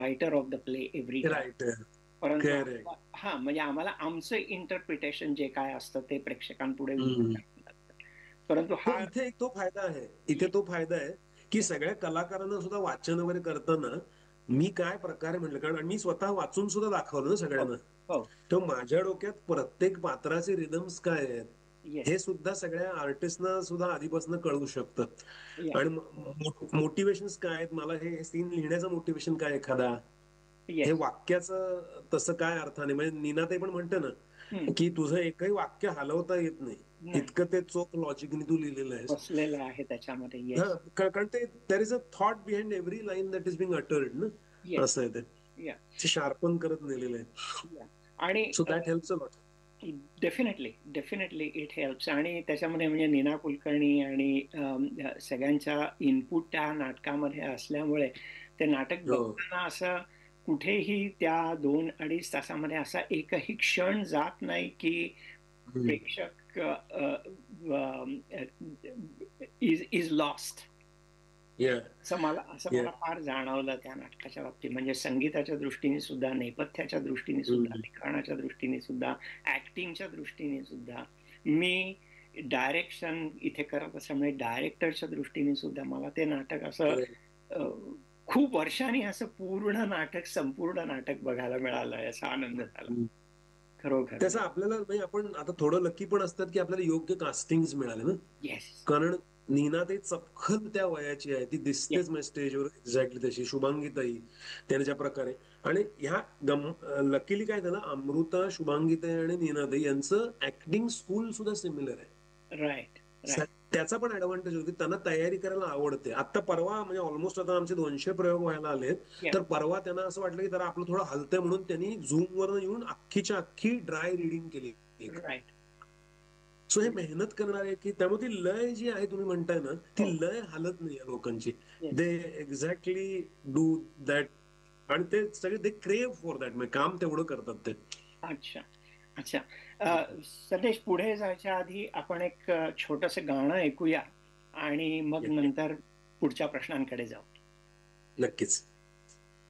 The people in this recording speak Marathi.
Writer of the play every time. Right. परंतु करेक्ट. हा म्हणजे आम्हाला आमचं इंटरप्रिटेशन जे काय असतं ते प्रेक्षकांपुढे उभं करावं लागतं. परंतु हो, हा इथे एक तो फायदा आहे, इथे तो फायदा आहे की सगळ्या कलाकारांना सुद्धा वाचन वगैरे करताना मी काय प्रकारे म्हटलं, कारण मी स्वतः वाचून सुद्धा दाखवलं ना हो सगळ्यांना. हो तर माझ्या डोक्यात प्रत्येक पात्राचे रिदम्स काय आहेत हे येस सुद्धा सगळ्या आर्टिस्टना सुद्धा आधीपासून कळू शकतं. या आणि मोटिवेशन काय आहेत, मला हे सीन लिहिण्याचं मोटिवेशन काय एखादा, हे येस वाक्याचं तसं काय अर्थाने, म्हणजे नीनाताई पण म्हणते ना की तुझं एकही वाक्य हलवता येत नाही, नाही इतकं ते चोख लॉजिकनी तू लिहिलेलं आहेस. बसलेलं आहे त्याच्यामध्ये. हा, येस कारण ते there is a thought behind every line that is being uttered ना. येस असं आहे या ते शार्पन करत नेलेलं आहे. या आणि so that helps a lot. Definitely definitely it helps. आणि त्याच्यामध्ये म्हणजे नीना कुलकर्णी आणि सगळ्यांचा इनपुट त्या नाटकामध्ये असल्यामुळे ते नाटक हो. बघताना असं कुठेही त्या 2-2.5 तासामध्ये असा एकही क्षण जात नाही की हम्म. प्रेक्षक इज इज लॉस्ट. या असं या मला फार जाणवलं त्या नाटकाच्या बाबतीत. म्हणजे संगीताच्या दृष्टीने सुद्धा, नेपथ्याच्या दृष्टीने सुद्धा, लिखाणाच्या दृष्टीने सुद्धा, ऍक्टिंगच्या दृष्टीने सुद्धा, मी डायरेक्शन इथे करत असल्यामुळे डायरेक्टरच्या दृष्टीने सुद्धा मला ते नाटक असं खूप वर्षांनी असं पूर्ण नाटक, संपूर्ण नाटक बघायला मिळालंय, असा आनंद झाला खरोखर. त्याचा आपल्याला म्हणजे आपण आता थोडं लकी पण असतात की आपल्याला योग्य कास्टिंग मिळाले ना. येस कारण नीना ते चपखल त्या वयाची आहे, ती दिसतेच म्हणजे स्टेजवर एक्झॅक्टली तशी. शुभांगीताई त्यांच्या प्रकारे. आणि ह्या लकीली काय झालं, अमृता, शुभांगीताई आणि नीनाताई यांचं ऍक्टिंग स्कूल सुद्धा सिमिलर आहे. राईट राईट त्याचा पण ऍडव्हान्टेज होती, त्यांना तयारी करायला आवडते. आता परवा म्हणजे ऑलमोस्ट आता आमचे 200 प्रयोग व्हायला आलेत, तर परवा त्यांना असं वाटलं की जरा आपलं थोडं हलतंय म्हणून त्यांनी झूम वर येऊन अख्खीच्या अख्खी ड्राय रिडिंग केली एक. राईट सो हे मेहनत करणार आहे की, त्यामुळे ती लय जी आहे तुम्ही म्हणताय ना, ती हो लय हालत नाही लोकांची. Yes they exactly do that. आणि ते सगळे दे क्रेव फॉर दॅट, म्हणजे काम तेवढं करतात ते. अच्छा अच्छा. सदेश, पुढे जायच्या आधी आपण एक छोटस गाणं ऐकूया आणि मग नंतर पुढच्या प्रश्नांकडे जाऊ. नक्कीच.